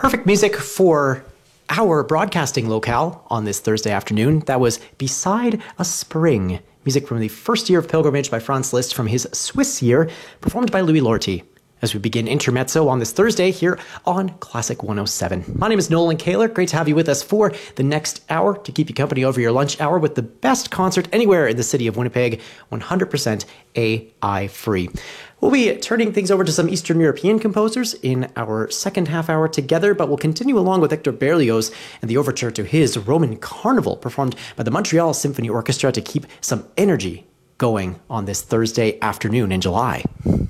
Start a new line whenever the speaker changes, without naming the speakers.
Perfect music for our broadcasting locale on this Thursday afternoon. That was Beside a Spring, music from the first year of Pilgrimage by Franz Liszt from his Swiss year, performed by Louis Lorty. As we begin Intermezzo on this Thursday here on Classic 107. My name is Nolan Kaler. Great to have you with us for the next hour to keep you company over your lunch hour with the best concert anywhere in the city of Winnipeg, 100% AI free. We'll be turning things over to some Eastern European composers in our second half hour together, but we'll continue along with Hector Berlioz and the overture to his Roman Carnival, performed by the Montreal Symphony Orchestra to keep some energy going on this Thursday afternoon in July.